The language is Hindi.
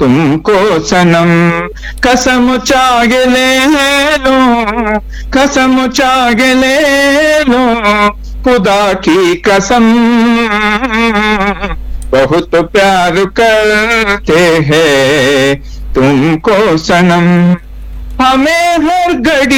तुमको सनम। कसम चाहे ले लो, कसम चाहे ले लो, खुदा की कसम, बहुत प्यार करते हैं तुमको सनम। हमें हर घड़ी